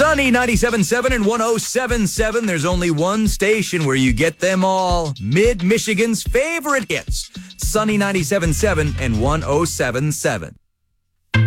Sunny 97.7 and 107.7. There's only one station where you get them all. Mid-Michigan's favorite hits. Sunny 97.7 and 107.7.